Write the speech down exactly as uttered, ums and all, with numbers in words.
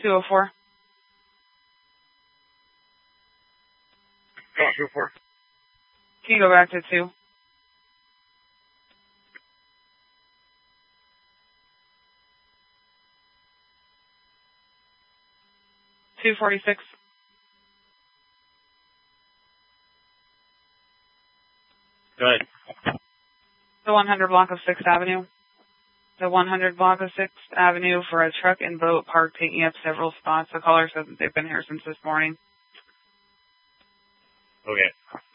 two oh four. Go on, two oh four. Can you go back to two? two forty-six. Go ahead. The one hundred block of sixth Avenue. The one hundred block of sixth Avenue for a truck and boat parked taking up several spots. The caller said that they've been here since this morning. Okay.